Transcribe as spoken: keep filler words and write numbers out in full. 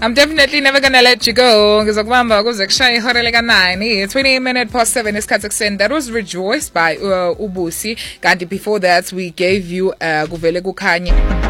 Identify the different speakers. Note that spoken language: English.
Speaker 1: I'm definitely never gonna let you go. Ngizokubamba kuze kushaye ihora lika nine. twenty minute past seven isikhathi ekuseni. That was Rejoiced by uh, Ubusi. Kanti before that we gave you uh, Kuvele Kukhanye.